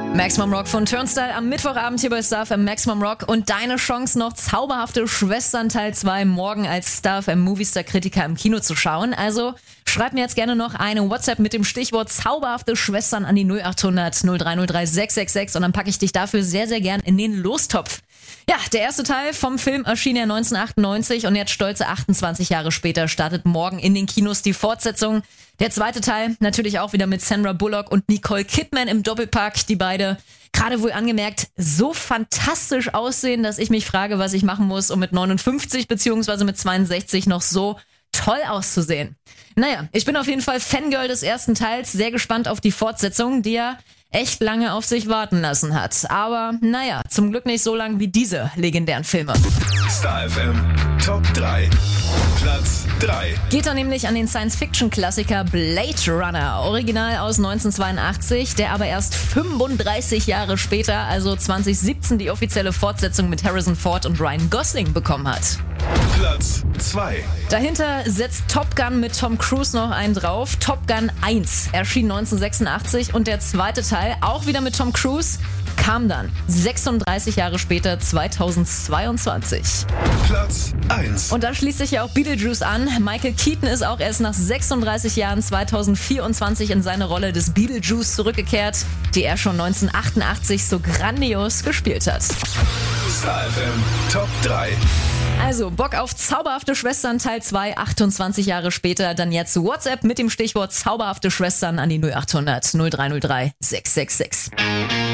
Maximum Rock von Turnstile am Mittwochabend hier bei Star FM Maximum Rock und deine Chance noch zauberhafte Schwestern Teil 2 morgen als Star FM Movistar Kritiker im Kino zu schauen. Also schreib mir jetzt gerne noch eine WhatsApp mit dem Stichwort zauberhafte Schwestern an die 0800 0303 666 und dann packe ich dich dafür sehr, sehr gern in den Lostopf. Ja, der erste Teil vom Film erschien ja 1998 und jetzt stolze 28 Jahre später startet morgen in den Kinos die Fortsetzung. Der zweite Teil natürlich auch wieder mit Sandra Bullock und Nicole Kidman im Doppelpack, die beide gerade wohl angemerkt so fantastisch aussehen, dass ich mich frage, was ich machen muss, um mit 59 bzw. mit 62 noch so toll auszusehen. Naja, ich bin auf jeden Fall Fangirl des ersten Teils, sehr gespannt auf die Fortsetzung, die ja echt lange auf sich warten lassen hat. Aber naja, zum Glück nicht so lang wie diese legendären Filme. Star FM Top 3. Platz 3. Geht dann nämlich an den Science-Fiction-Klassiker Blade Runner, original aus 1982, der aber erst 35 Jahre später, also 2017, die offizielle Fortsetzung mit Harrison Ford und Ryan Gosling bekommen hat. Platz 2. Dahinter setzt Top Gun mit Tom Cruise noch einen drauf. Top Gun 1 erschien 1986 und der zweite Teil, auch wieder mit Tom Cruise, kam dann 36 Jahre später, 2022. Platz 1. Und da schließt sich ja auch Beetlejuice an. Michael Keaton ist auch erst nach 36 Jahren 2024 in seine Rolle des Beetlejuice zurückgekehrt, die er schon 1988 so grandios gespielt hat. Star FM Top 3. Also, Bock auf zauberhafte Schwestern Teil 2, 28 Jahre später, dann jetzt WhatsApp mit dem Stichwort zauberhafte Schwestern an die 0800 0303 666.